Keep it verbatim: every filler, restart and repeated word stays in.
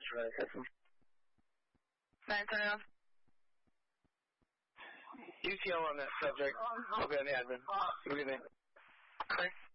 nine ten. U T L on that subject. I'll be on the admin. Good evening. Okay.